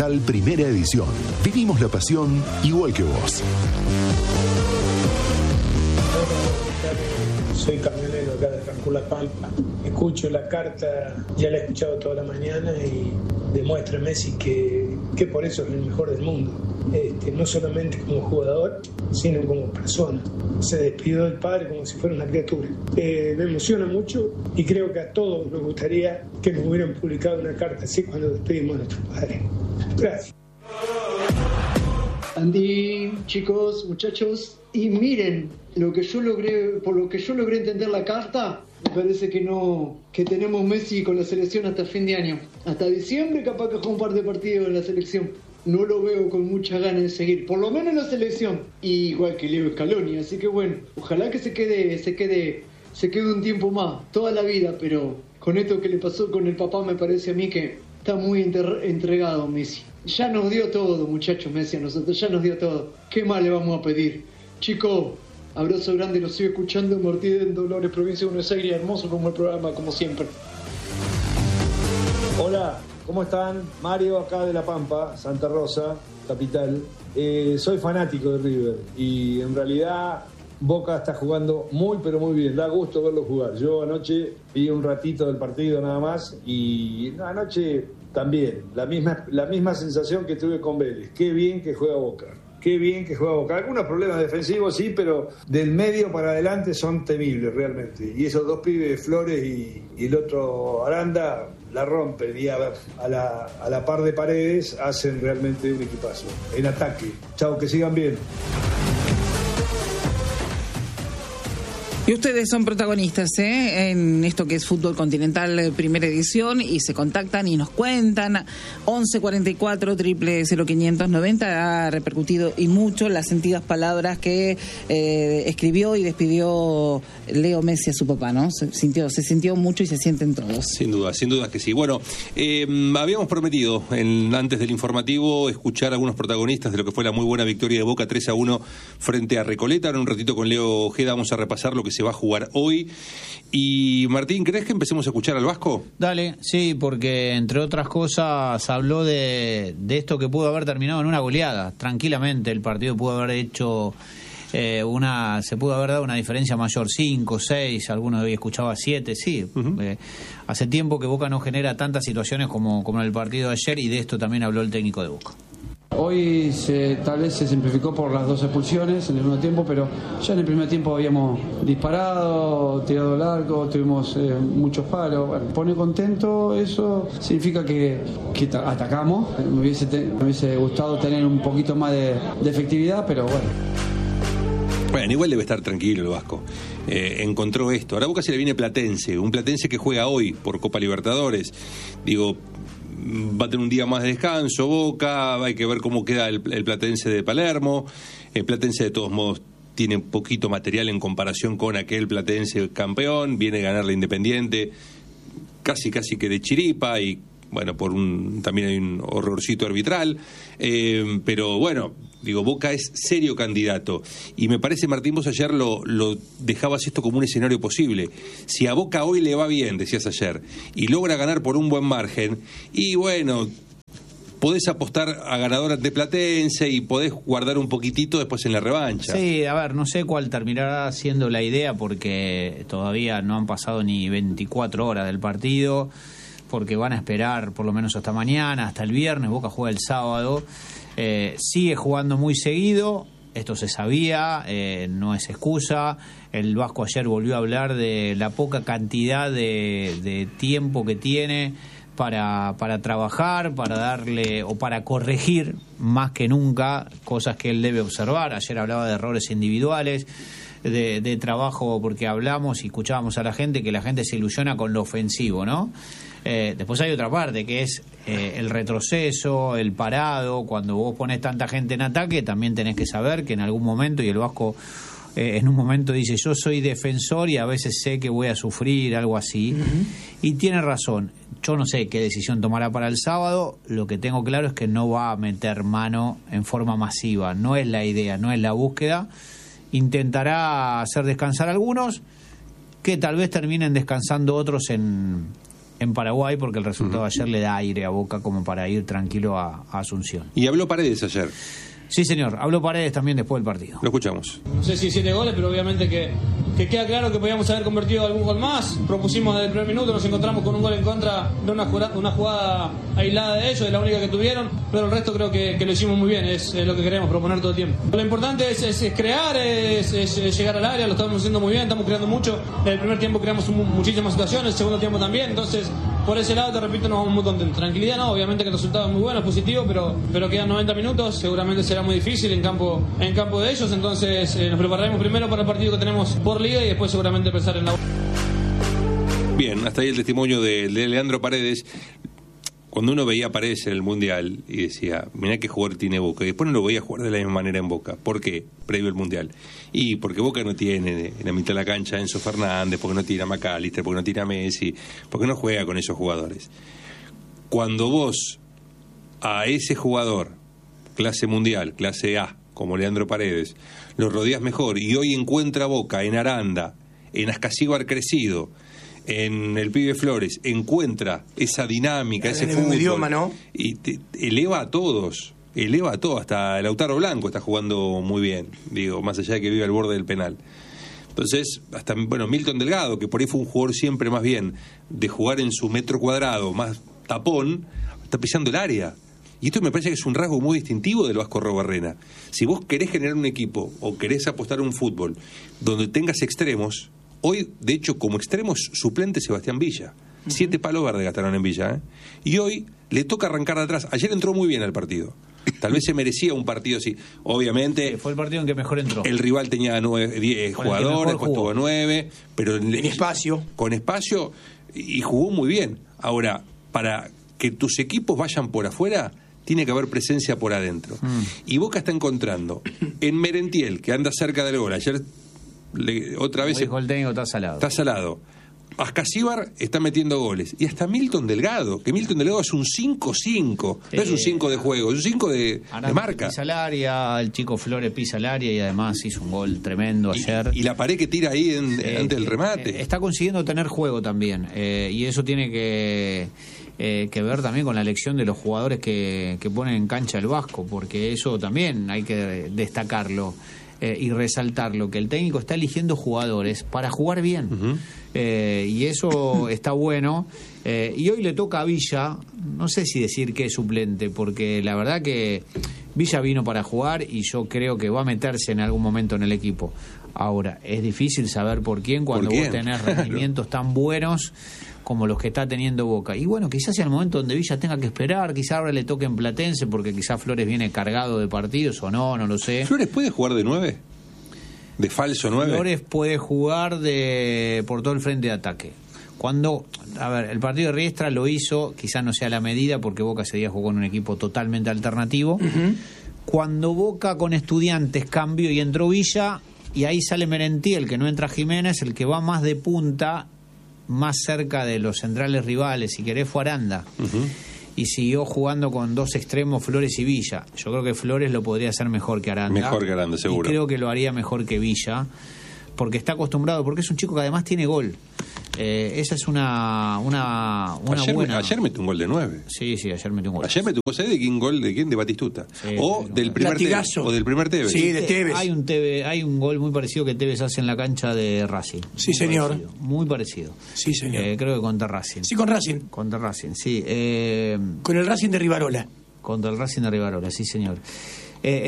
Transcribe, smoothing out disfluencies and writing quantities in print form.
Continental Primera Edición. Vivimos la pasión igual que vos. Soy camionero acá de Rancul La Pampa. Escucho la carta, ya la he escuchado toda la mañana y demuestra Messi que por eso es el mejor del mundo. No solamente como jugador, sino como persona. Se despidió del padre como si fuera una criatura. Me emociona mucho y creo que a todos nos gustaría que nos hubieran publicado una carta así cuando despedimos a nuestro padre. Gracias. Andy, chicos, muchachos, y miren por lo que yo logré entender la carta, me parece que tenemos Messi con la selección hasta fin de año. Hasta diciembre capaz que juega un par de partidos en la selección. No lo veo con muchas ganas de seguir, por lo menos en la selección, igual que Leo Scaloni, así que bueno, ojalá que se quede un tiempo más, toda la vida, pero con esto que le pasó con el papá me parece a mí que está muy entregado Messi. Ya nos dio todo, muchachos, Messi a nosotros, ya nos dio todo. ¿Qué más le vamos a pedir? Chicos, abrazo grande, los sigo escuchando en Martí de Dolores, provincia de Buenos Aires, hermoso como el programa, como siempre. Hola, ¿cómo están? Mario, acá de La Pampa, Santa Rosa, capital. Soy fanático de River y en realidad Boca está jugando muy pero muy bien, da gusto verlo jugar. Yo anoche vi un ratito del partido nada más y anoche también, la misma sensación que tuve con Vélez. Qué bien que juega Boca. Qué bien que juega Boca. Algunos problemas defensivos sí, pero del medio para adelante son temibles realmente. Y esos dos pibes, Flores y el otro Aranda, la rompen y a la par de Paredes hacen realmente un equipazo. En ataque. Chao, que sigan bien. Y ustedes son protagonistas en esto que es Fútbol Continental Primera Edición y se contactan y nos cuentan. 1144 590 ha repercutido y mucho las sentidas palabras que escribió y despidió Leo Messi a su papá, ¿no? Se sintió mucho y se sienten todos. Sin duda que sí. Bueno, habíamos prometido antes del informativo escuchar a algunos protagonistas de lo que fue la muy buena victoria de Boca 3-1 frente a Recoleta. En un ratito con Leo Ojeda vamos a repasar lo que se va a jugar hoy. Y Martín, ¿crees que empecemos a escuchar al Vasco? Dale, sí, porque entre otras cosas habló de esto que pudo haber terminado en una goleada. Tranquilamente el partido pudo haber hecho se pudo haber dado una diferencia mayor, 5, 6, algunos había escuchado 7, sí. Hace tiempo que Boca no genera tantas situaciones como en el partido de ayer y de esto también habló el técnico de Boca. Hoy tal vez se simplificó por las 2 expulsiones en el segundo tiempo, pero ya en el primer tiempo habíamos disparado, tirado largo, tuvimos muchos palos. Bueno, pone contento, eso significa que atacamos. Me hubiese gustado tener un poquito más de efectividad, pero bueno. Bueno, igual debe estar tranquilo el Vasco. Encontró esto. Ahora Boca se le viene Platense, un Platense que juega hoy por Copa Libertadores. Digo, va a tener un día más de descanso Boca, hay que ver cómo queda el Platense de Palermo. El Platense de todos modos tiene poquito material en comparación con aquel Platense campeón, viene a ganar la Independiente casi que de chiripa y bueno, también hay un horrorcito arbitral, pero bueno, digo, Boca es serio candidato y me parece, Martín, vos ayer lo dejabas esto como un escenario posible. Si a Boca hoy le va bien, decías ayer, y logra ganar por un buen margen, y bueno, podés apostar a ganador ante Platense y podés guardar un poquitito después en la revancha. Sí, a ver, no sé cuál terminará siendo la idea porque todavía no han pasado ni 24 horas del partido, porque van a esperar por lo menos hasta mañana, hasta el viernes. Boca juega el sábado, sigue jugando muy seguido, esto se sabía, no es excusa. El Vasco ayer volvió a hablar de la poca cantidad de tiempo que tiene para trabajar, para darle o para corregir más que nunca cosas que él debe observar. Ayer hablaba de errores individuales, de trabajo, porque hablamos y escuchábamos a la gente que la gente se ilusiona con lo ofensivo, ¿no? Después hay otra parte que es el retroceso, el parado. Cuando vos ponés tanta gente en ataque también tenés que saber que en algún momento, y el Vasco en un momento dice, yo soy defensor y a veces sé que voy a sufrir, algo así. Y tiene razón. Yo no sé qué decisión tomará para el sábado. Lo que tengo claro es que no va a meter mano en forma masiva. No es la idea, no es la búsqueda. Intentará hacer descansar a algunos, que tal vez terminen descansando otros en en Paraguay, porque el resultado de ayer le da aire a Boca como para ir tranquilo a Asunción. Y habló Paredes ayer. Sí, señor. Habló Paredes también después del partido. Lo escuchamos. No sé si 7 goles, pero obviamente que queda claro que podíamos haber convertido algún gol más. Propusimos desde el primer minuto, nos encontramos con un gol en contra de una jugada aislada de ellos, es la única que tuvieron, pero el resto creo que lo hicimos muy bien, es lo que queremos proponer todo el tiempo. Lo importante es crear, es llegar al área, lo estamos haciendo muy bien, estamos creando mucho. En el primer tiempo creamos muchísimas situaciones, el segundo tiempo también, entonces por ese lado, te repito, nos vamos muy contentos. Tranquilidad no, obviamente que el resultado es muy bueno, es positivo, pero quedan 90 minutos, seguramente será muy difícil en campo de ellos, entonces nos prepararemos primero para el partido que tenemos por liga y después seguramente pensar en la... Bien, hasta ahí el testimonio de Leandro Paredes. Cuando uno veía a Paredes en el Mundial y decía, mirá qué jugador tiene Boca, y después no lo veía jugar de la misma manera en Boca. ¿Por qué? Previo al Mundial. Y porque Boca no tiene en la mitad de la cancha a Enzo Fernández, porque no tiene a McAllister, porque no tiene a Messi, porque no juega con esos jugadores. Cuando vos a ese jugador, clase mundial, clase A, como Leandro Paredes, lo rodeás mejor, y hoy encuentra Boca en Aranda, en Ascasíbar crecido, en el pibe Flores, encuentra esa dinámica, ese fútbol, idioma, ¿no? Y te eleva a todos, hasta Lautaro Blanco está jugando muy bien, digo, más allá de que vive al borde del penal. Entonces, hasta, bueno, Milton Delgado, que por ahí fue un jugador siempre más bien de jugar en su metro cuadrado, más tapón, está pisando el área. Y esto me parece que es un rasgo muy distintivo del Vasco Arruabarrena. Si vos querés generar un equipo o querés apostar a un fútbol donde tengas extremos, hoy, de hecho, como extremos suplente Sebastián Villa. 7 palos verdes gastaron en Villa, ¿eh? Y hoy le toca arrancar de atrás. Ayer entró muy bien al partido. Tal vez se merecía un partido así. Obviamente... Fue el partido en que mejor entró. El rival tenía 10 jugadores, después tuvo 9, pero en espacio. Con espacio, y jugó muy bien. Ahora, para que tus equipos vayan por afuera, tiene que haber presencia por adentro. Y Boca está encontrando en Merentiel, que anda cerca del gol. Ayer, otra vez... El técnico está salado. Está salado. Ascasíbar está metiendo goles. Y hasta Milton Delgado, que Milton Delgado es un 5-5. No es un 5 de juego, es un 5 de marca. Pisa el área, el chico Flores pisa el área y además hizo un gol tremendo ayer. Y la pared que tira ahí antes del remate. Está consiguiendo tener juego también. Y eso tiene que ver también con la elección de los jugadores que ponen en cancha el Vasco, porque eso también hay que destacarlo. Y resaltarlo, que el técnico está eligiendo jugadores para jugar bien. Y eso está bueno. Y hoy le toca a Villa, no sé si decir que es suplente, porque la verdad que Villa vino para jugar y yo creo que va a meterse en algún momento en el equipo. Ahora, es difícil saber por quién cuando vos tenés rendimientos tan buenos como los que está teniendo Boca. Y bueno, quizás sea el momento donde Villa tenga que esperar, quizás ahora le toque en Platense, porque quizás Flores viene cargado de partidos o no lo sé. ¿Flores puede jugar de 9? ¿De falso 9? Flores puede jugar por todo el frente de ataque. El partido de Riestra lo hizo, quizás no sea la medida, porque Boca ese día jugó en un equipo totalmente alternativo. Cuando Boca con Estudiantes cambió y entró Villa, y ahí sale Merentiel, que no entra Jiménez, el que va más de punta, más cerca de los centrales rivales, si querés, fue Aranda. Y siguió jugando con 2 extremos, Flores y Villa. Yo creo que Flores lo podría hacer mejor que Aranda. Mejor que Aranda, seguro. Y creo que lo haría mejor que Villa, porque está acostumbrado, porque es un chico que además tiene gol. Esa es una buena... Ayer metió un gol de 9. Sí, ayer metió un gol. Ayer metió un gol de quién, de Batistuta. Sí, o del primer Tevez. O del primer Tevez. Sí, de Tevez. Hay un gol muy parecido que Tevez hace en la cancha de Racing. Sí, muy señor. Parecido, muy parecido. Sí, señor. Creo que contra Racing. Sí, con Racing. Contra Racing, sí. Con el Racing de Rivarola. Contra el Racing de Rivarola, sí, señor.